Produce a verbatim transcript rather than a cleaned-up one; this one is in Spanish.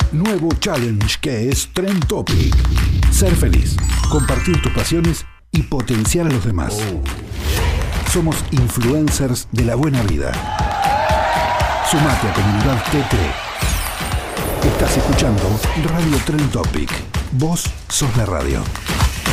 nuevo challenge que es Trend Topic. Ser feliz, compartir tus pasiones y potenciar a los demás. Oh. Somos influencers de la buena vida. Sumate a Comunidad T T. Estás escuchando Radio Trend Topic. Vos sos la radio.